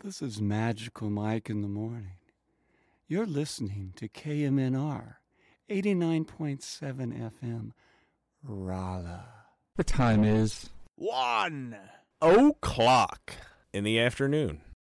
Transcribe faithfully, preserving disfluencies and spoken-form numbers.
This is Magical Mike in the morning. You're listening to K M N R, eighty-nine point seven F M, Rolla. The time is one o'clock in the afternoon.